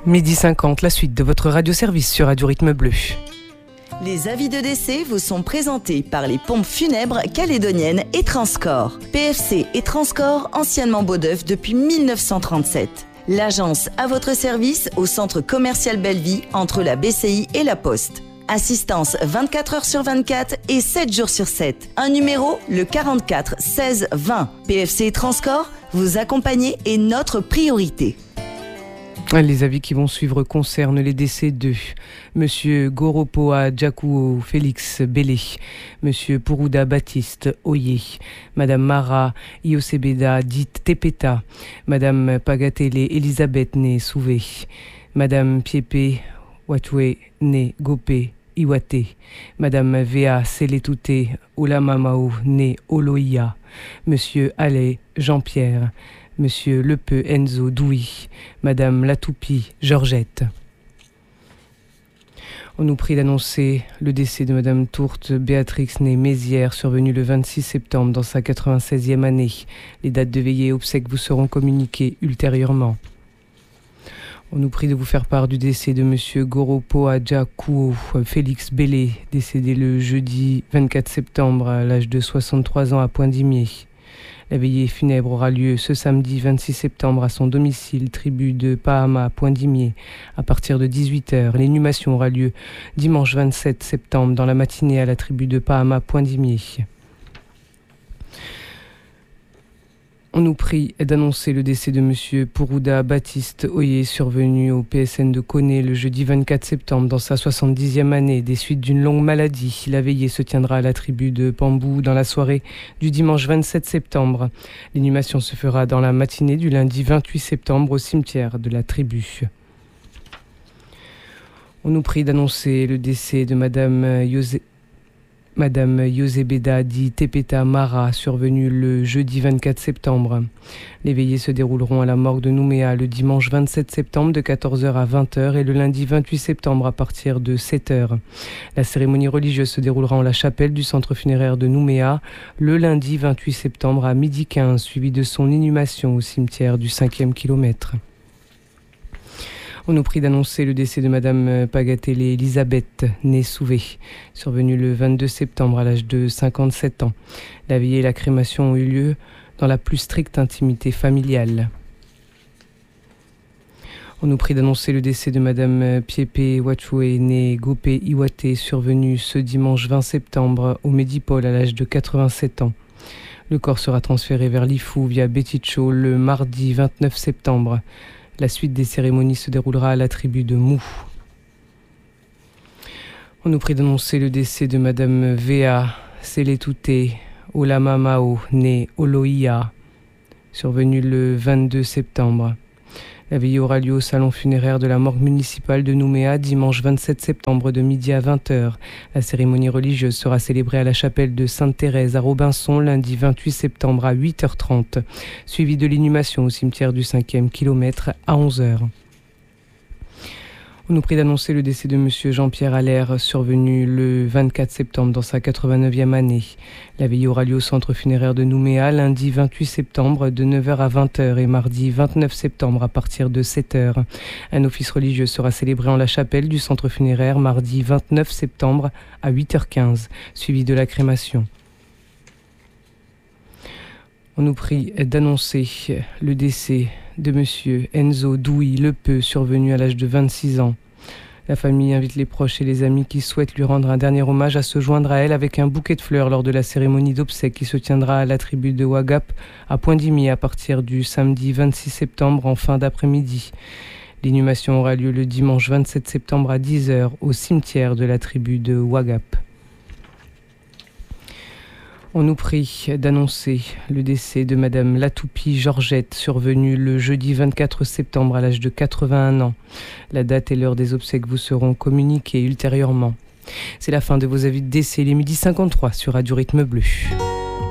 Midi 50, la suite de votre radioservice sur Radio Rythme Bleu. Les avis de décès vous sont présentés par les pompes funèbres calédoniennes et Transcorps. PFC et Transcorps, anciennement Beaudeuf depuis 1937. L'agence à votre service au centre commercial Belleville entre la BCI et la Poste. Assistance 24 heures sur 24 et 7 jours sur 7. Un numéro, le 44 16 20. PFC et Transcorps, vous accompagner est notre priorité. Les avis qui vont suivre concernent les décès de Monsieur Goropoa Djakuo Félix Bélé, Monsieur Puruda Baptiste Oye, Madame Mara Iosebeda dite Tepeta, Madame Pagatele Elisabeth Né Souvé, Madame Piepe Watwe Né Gopé Iwate, Madame Vea Seletute Olamamao Né Oloia, Monsieur Allais Jean-Pierre, Monsieur Lepeu Enzo Douy, Madame Latoupi Georgette. On nous prie d'annoncer le décès de Madame Tourte Béatrix née Mézières, survenue le 26 septembre dans sa 96e année. Les dates de veillée et obsèques vous seront communiquées ultérieurement. On nous prie de vous faire part du décès de Monsieur Goropoa Djakuo Félix Bélé, décédé le jeudi 24 septembre à l'âge de 63 ans à Poindimier. La veillée funèbre aura lieu ce samedi 26 septembre à son domicile, tribu de Pahama, Poindimier, à partir de 18h. L'inhumation aura lieu dimanche 27 septembre dans la matinée à la tribu de Pahama, Poindimier. On nous prie d'annoncer le décès de Monsieur Puruda Baptiste Oye, survenu au PSN de Koné le jeudi 24 septembre dans sa 70e année des suites d'une longue maladie. La veillée se tiendra à la tribu de Pambou dans la soirée du dimanche 27 septembre. L'inhumation se fera dans la matinée du lundi 28 septembre au cimetière de la tribu. On nous prie d'annoncer le décès de Madame Yosebeda dit Tepeta Mara, survenue le jeudi 24 septembre. Les veillées se dérouleront à la morgue de Nouméa le dimanche 27 septembre de 14h à 20h et le lundi 28 septembre à partir de 7h. La cérémonie religieuse se déroulera en la chapelle du centre funéraire de Nouméa le lundi 28 septembre à 12h15, suivi de son inhumation au cimetière du 5e kilomètre. On nous prie d'annoncer le décès de Madame Pagatele Elisabeth née Souvé, survenue le 22 septembre à l'âge de 57 ans. La veillée et la crémation ont eu lieu dans la plus stricte intimité familiale. On nous prie d'annoncer le décès de Madame Piepe Watwe née Gopé Iwate, survenue ce dimanche 20 septembre au Médipôle à l'âge de 87 ans. Le corps sera transféré vers Lifou via Beticho le mardi 29 septembre. La suite des cérémonies se déroulera à la tribu de Mou. On nous prie d'annoncer le décès de Madame Vea Seletute Olamamao née Oloia, survenue le 22 septembre. La veillée aura lieu au salon funéraire de la morgue municipale de Nouméa dimanche 27 septembre de midi à 20h. La cérémonie religieuse sera célébrée à la chapelle de Sainte-Thérèse à Robinson lundi 28 septembre à 8h30, suivie de l'inhumation au cimetière du 5e kilomètre à 11h. On nous prie d'annoncer le décès de Monsieur Jean-Pierre Allaire, survenu le 24 septembre dans sa 89e année. La veillée aura lieu au centre funéraire de Nouméa lundi 28 septembre de 9h à 20h et mardi 29 septembre à partir de 7h. Un office religieux sera célébré en la chapelle du centre funéraire mardi 29 septembre à 8h15, suivi de la crémation. On nous prie d'annoncer le décès de Monsieur Enzo Douy Lepeu, survenu à l'âge de 26 ans. La famille invite les proches et les amis qui souhaitent lui rendre un dernier hommage à se joindre à elle avec un bouquet de fleurs lors de la cérémonie d'obsèques qui se tiendra à la tribu de Wagap à Poindimier à partir du samedi 26 septembre en fin d'après-midi. L'inhumation aura lieu le dimanche 27 septembre à 10h au cimetière de la tribu de Wagap. On nous prie d'annoncer le décès de Madame Latoupi Georgette, survenue le jeudi 24 septembre à l'âge de 81 ans. La date et l'heure des obsèques vous seront communiquées ultérieurement. C'est la fin de vos avis de décès, les midi 53 sur Radio Rythme Bleu.